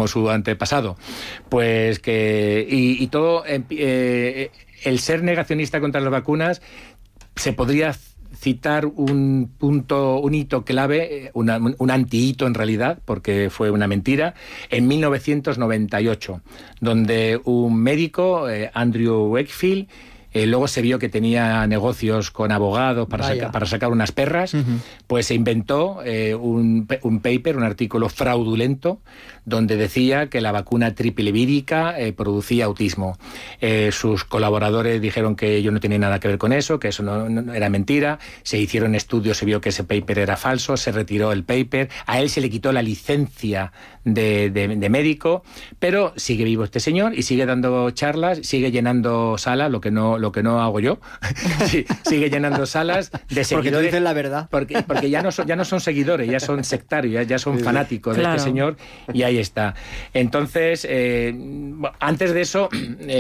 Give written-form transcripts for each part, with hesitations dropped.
como su antepasado. Pues que... Y todo... el ser negacionista contra las vacunas se podría citar un hito clave, un antihito en realidad, porque fue una mentira, en 1998, donde un médico, Andrew Wakefield, luego se vio que tenía negocios con abogados para sacar unas perras, pues se inventó un paper, un artículo fraudulento, donde decía que la vacuna triple vírica producía autismo. Sus colaboradores dijeron que ellos no tenían nada que ver con eso, que eso no era mentira. Se hicieron estudios, se vio que ese paper era falso, se retiró el paper, a él se le quitó la licencia de médico, pero sigue vivo este señor y sigue dando charlas, sigue llenando salas, lo que no hago yo. Sigue llenando salas de seguidores. Porque tú dices la verdad. Porque ya no son seguidores, ya son sectarios, ya son fanáticos de este señor, y ahí está. Entonces, antes de eso,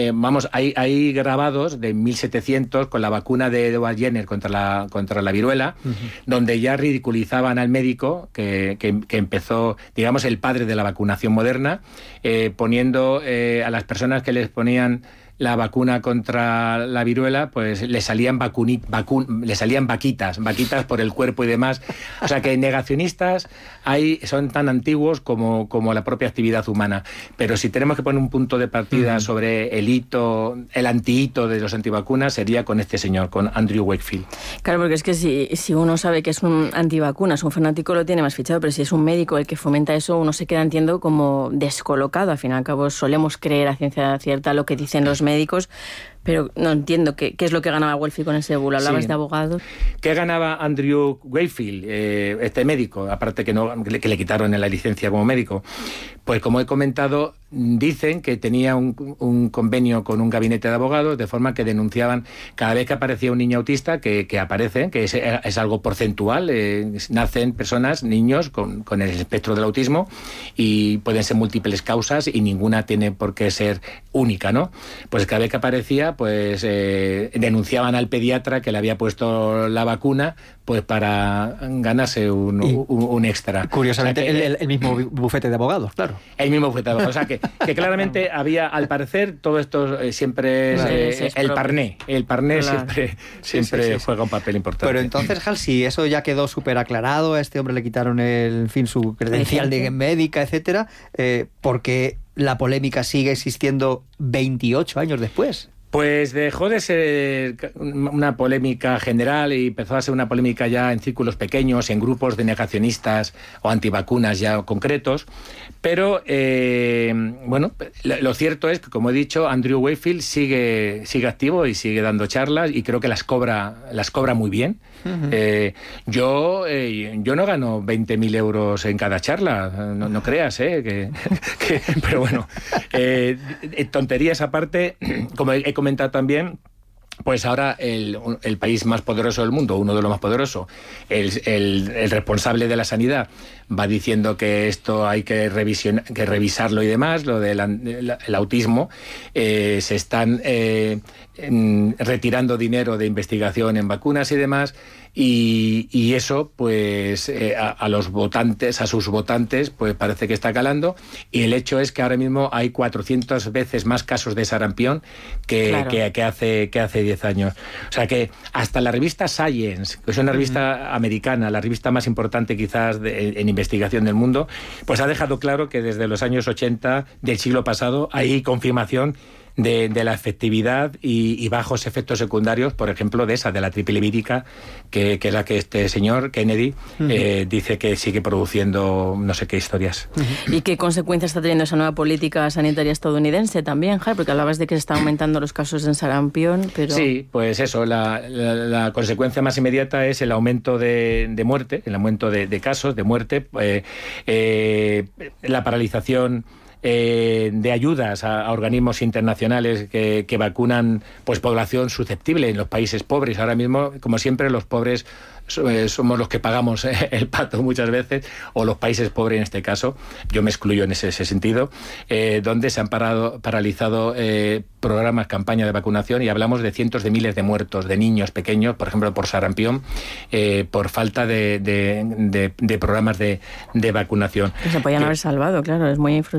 hay grabados de 1700 con la vacuna de Edward Jenner contra la viruela, donde ya ridiculizaban al médico que empezó, digamos, el padre de la vacunación moderna, poniendo a las personas que les ponían la vacuna contra la viruela, pues le salían vaquitas por el cuerpo y demás. O sea que negacionistas son tan antiguos como la propia actividad humana. Pero si tenemos que poner un punto de partida sobre el antihito de los antivacunas, sería con este señor, con Andrew Wakefield. Claro, porque es que si uno sabe que es un antivacunas, un fanático lo tiene más fichado, pero si es un médico el que fomenta eso, uno se queda, entiendo, como descolocado. Al fin y al cabo solemos creer a ciencia cierta lo que dicen los médicos, pero no entiendo qué es lo que ganaba Wakefield con ese bulo. Hablabas de abogados. ¿Qué ganaba Andrew Wakefield, este médico, aparte que le quitaron la licencia como médico? Pues como he comentado, dicen que tenía un convenio con un gabinete de abogados, de forma que denunciaban cada vez que aparecía un niño autista, que aparece, que es algo porcentual, nacen niños con el espectro del autismo, y pueden ser múltiples causas y ninguna tiene por qué ser única, ¿no? Pues cada vez que aparecía, pues denunciaban al pediatra que le había puesto la vacuna, pues para ganarse un extra. Curiosamente, o sea, el mismo bufete de abogados, claro. El mismo bufete de abogados. O sea, que claramente había, al parecer, todo esto siempre es el parné. El parné siempre juega un papel importante. Pero entonces, Hal, si eso ya quedó súper aclarado, a este hombre le quitaron su credencial de médica, etcétera, porque la polémica sigue existiendo 28 años después. Pues dejó de ser una polémica general y empezó a ser una polémica ya en círculos pequeños, en grupos de negacionistas o antivacunas ya concretos. Pero, lo cierto es que, como he dicho, Andrew Wakefield sigue activo y sigue dando charlas, y creo que las cobra muy bien. Yo no gano 20.000 euros en cada charla, no creas, pero bueno, tonterías aparte, como he comentado también, pues ahora el país más poderoso del mundo, uno de los más poderosos, el responsable de la sanidad, va diciendo que esto hay que revisarlo y demás, lo del el autismo, se están retirando dinero de investigación en vacunas y demás, y eso pues a sus votantes pues parece que está calando, y el hecho es que ahora mismo hay 400 veces más casos de sarampión que hace 10 años. O sea que hasta la revista Science, que es una revista americana, la revista más importante quizás en investigación del mundo, pues ha dejado claro que desde los años 80 del siglo pasado hay confirmación de la efectividad y bajos efectos secundarios, por ejemplo, de la triple vírica, que es la que este señor Kennedy dice que sigue produciendo no sé qué historias. ¿Y qué consecuencias está teniendo esa nueva política sanitaria estadounidense también, Jai? Porque hablabas de que se están aumentando los casos en sarampión, pero... Sí, pues eso, la consecuencia más inmediata es el aumento de muerte, el aumento de casos de muerte, la paralización de ayudas a organismos internacionales que vacunan pues población susceptible en los países pobres. Ahora mismo, como siempre, los pobres somos los que pagamos el pato muchas veces, o los países pobres en este caso, yo me excluyo en ese sentido, donde se han paralizado programas, campañas de vacunación, y hablamos de cientos de miles de muertos, de niños pequeños, por ejemplo, por sarampión, por falta de programas de vacunación. Se podían haber salvado, claro, es muy frustrante.